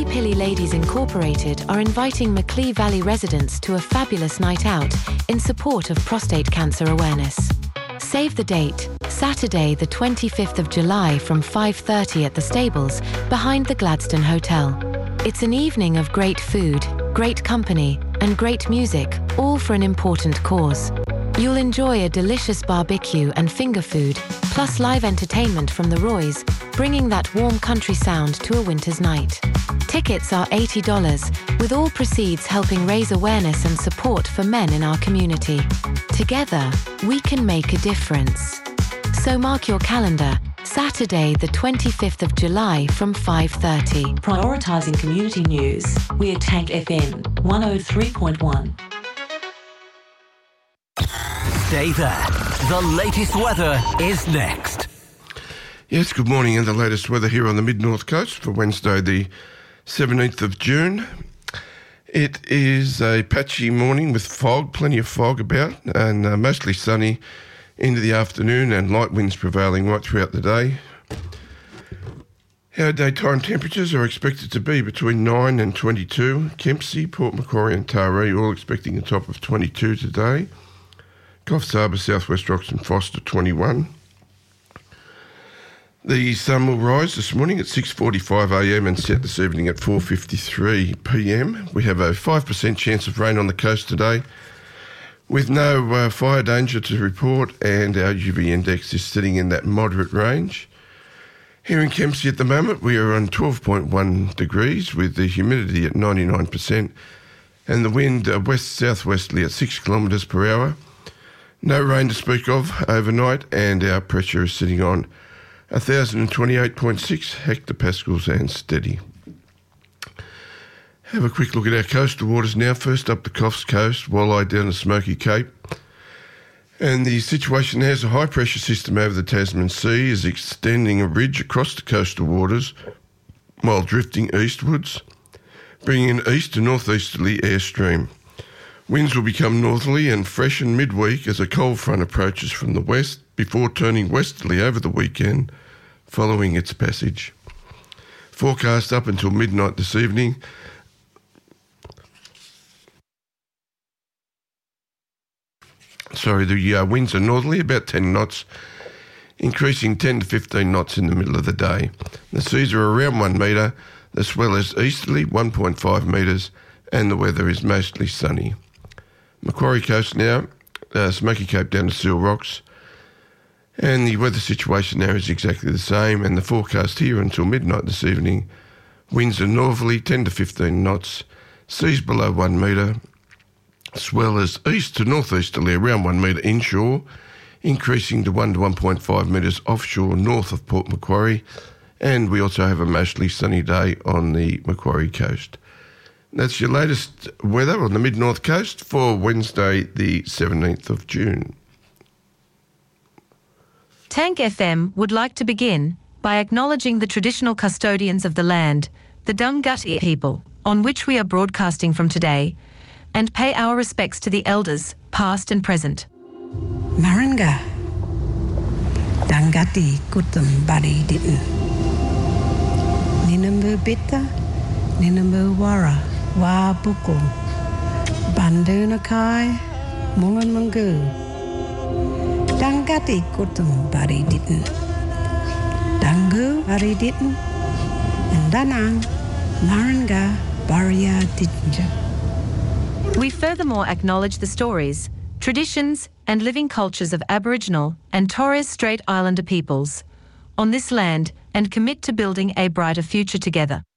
Pilly Ladies Incorporated are inviting Macleay Valley residents to a fabulous night out in support of prostate cancer awareness. Save the date, Saturday the 25th of July from 5:30 at the stables behind the Gladstone Hotel. It's an evening of great food, great company and great music, all for an important cause. You'll enjoy a delicious barbecue and finger food, plus live entertainment from the Roys, bringing that warm country sound to a winter's night. Tickets are $80, with all proceeds helping raise awareness and support for men in our community. Together, we can make a difference. So mark your calendar, Saturday the 25th of July from 5:30. Prioritising community news, we're Tank FM 103.1. Stay there. The latest weather is next. Yes, good morning, and the latest weather here on the Mid-North Coast for Wednesday the 17th of June. It is a patchy morning with fog, plenty of fog about, and mostly sunny into the afternoon and light winds prevailing right throughout the day. Our daytime temperatures are expected to be between 9 and 22. Kempsey, Port Macquarie and Taree all expecting a top of 22 today. Coffs Harbour, South West Rocks and Foster 21. The sun will rise this morning at 6:45am and set this evening at 4:53pm. We have a 5% chance of rain on the coast today, with no fire danger to report, and our UV index is sitting in that moderate range. Here in Kempsey at the moment, we are on 12.1 degrees with the humidity at 99% and the wind west-southwesterly at 6 kilometres per hour. No rain to speak of overnight, and our pressure is sitting on 1,028.6 hectopascals and steady. Have a quick look at our coastal waters now. First up the Coffs Coast, Walleye down the Smoky Cape. And the situation there is a high pressure system over the Tasman Sea is extending a ridge across the coastal waters while drifting eastwards, bringing an east to northeasterly airstream. Winds will become northerly and freshen midweek as a cold front approaches from the west before turning westerly over the weekend following its passage. Forecast up until midnight this evening. The winds are northerly, about 10 knots, increasing 10 to 15 knots in the middle of the day. The seas are around 1 metre, the swell is easterly 1.5 metres, and the weather is mostly sunny. Macquarie Coast now, Smoky Cape down to Seal Rocks, and the weather situation there is exactly the same, and the forecast here until midnight this evening, winds are northerly 10 to 15 knots, seas below 1 metre, swell is east to northeasterly around 1 metre inshore, increasing to 1 to 1.5 metres offshore north of Port Macquarie, and we also have a mostly sunny day on the Macquarie Coast. That's your latest weather on the Mid-North Coast for Wednesday the 17th of June. Tank FM would like to begin by acknowledging the traditional custodians of the land, the Dunghutti people, on which we are broadcasting from today, and pay our respects to the elders, past and present. Maranga, Dunghutti kutum bari ditten. Ninambu bitta, Ninambu wara, wa buku, Bandunakai, Mungan Mungu. Dunghutti kutum bari ditten. Dungu bari ditten. And Danang, Maranga, Baria ditten. We furthermore acknowledge the stories, traditions and living cultures of Aboriginal and Torres Strait Islander peoples on this land and commit to building a brighter future together.